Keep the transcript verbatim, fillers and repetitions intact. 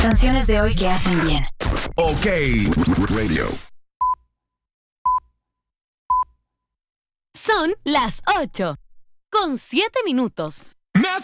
Canciones de hoy que hacen bien. OK Radio. Son las ocho, con siete minutos.